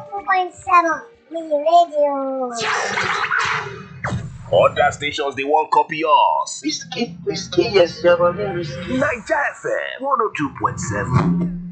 102.7 Me Radio. Other stations they won't copy us. Risky, yes, you're very risky. Niger FM 102.7.